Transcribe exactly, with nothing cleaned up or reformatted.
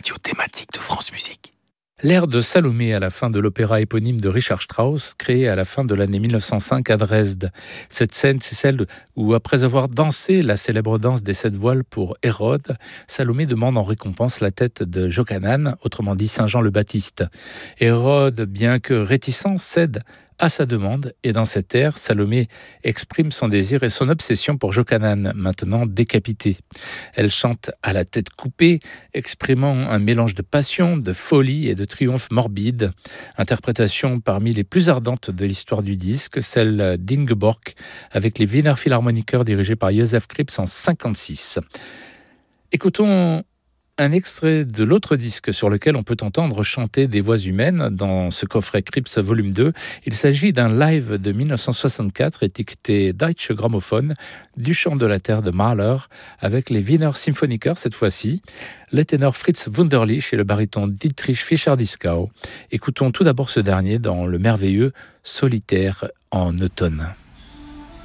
radio thématique de France Musique. L'air de Salomé à la fin de l'opéra éponyme de Richard Strauss, créé à la fin de l'année mille neuf cent cinq à Dresde. Cette scène, c'est celle où, après avoir dansé la célèbre danse des sept voiles pour Hérode, Salomé demande en récompense la tête de Jochanan, autrement dit Saint Jean le Baptiste. Hérode, bien que réticent, cède à sa demande, et dans cet air, Salomé exprime son désir et son obsession pour Jochanan, maintenant décapité. Elle chante à la tête coupée, exprimant un mélange de passion, de folie et de triomphe morbide. Interprétation parmi les plus ardentes de l'histoire du disque, celle d'Ingeborg, avec les Wiener Philharmoniker dirigés par Joseph Krips en cinquante-six. Écoutons un extrait de l'autre disque sur lequel on peut entendre chanter des voix humaines dans ce coffret Krips volume deux. Il s'agit d'un live de mille neuf cent soixante-quatre étiqueté Deutsche Grammophon du chant de la terre de Mahler avec les Wiener Symphoniker cette fois-ci, le ténor Fritz Wunderlich et le baryton Dietrich Fischer-Dieskau. Écoutons tout d'abord ce dernier dans le merveilleux Solitaire en automne.